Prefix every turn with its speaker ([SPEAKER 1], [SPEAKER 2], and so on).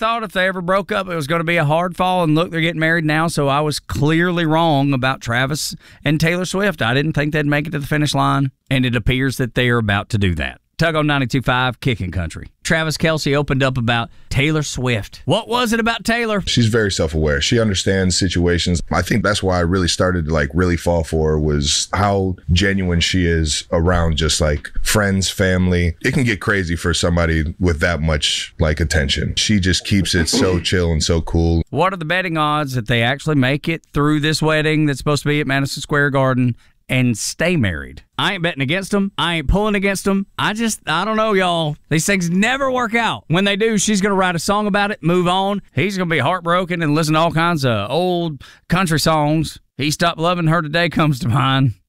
[SPEAKER 1] thought if they ever broke up, it was going to be a hard fall, and look, they're getting married now, so I was clearly wrong about Travis and Taylor Swift. I didn't think they'd make it to the finish line, and it appears that they are about to do that. Tug on 92.5, Kicking Country. Travis Kelce opened up about Taylor Swift. What was it about Taylor?
[SPEAKER 2] She's very self-aware. She understands situations. I think that's why I really started to really fall for her, was how genuine she is around just friends, family. It can get crazy for somebody with that much attention. She just keeps it so chill and so cool. What are the betting odds that they actually make it through this wedding that's supposed to be at Madison Square Garden and stay married? I ain't betting against them. I ain't pulling against them. I don't know, y'all. These things never work out. When they do, she's going to write a song about it, move on. He's going to be heartbroken and listen to all kinds of old country songs. He Stopped Loving Her Today comes to mind.